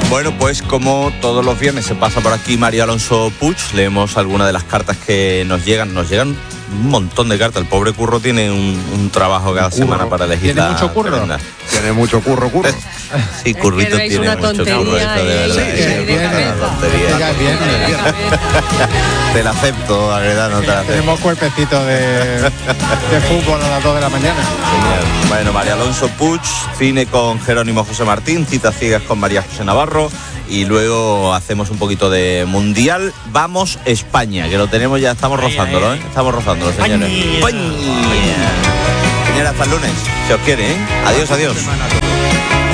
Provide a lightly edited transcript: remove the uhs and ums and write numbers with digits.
Bueno, pues como todos los viernes se pasa por aquí María Alonso Puig, leemos algunas de las cartas que nos llegan un montón de cartas. El pobre Curro tiene un trabajo cada semana para elegir. ¿Tiene mucho curro? Tiene mucho curro. Sí, Currito tiene una mucho curro, tontería eso de verdad. Te la acepto, la verdad, no te la acepto. Tenemos cuerpecito de fútbol a las 2 de la mañana. Genial. Bueno, María Alonso Puig, cine con Jerónimo José Martín, citas ciegas con María José Navarro, y luego hacemos un poquito de mundial. Vamos España, que lo tenemos ya, estamos rozándolo, ¿eh? Estamos rozándolo, señores. España. Señora, hasta el lunes, si os quiere, ¿eh? Adiós.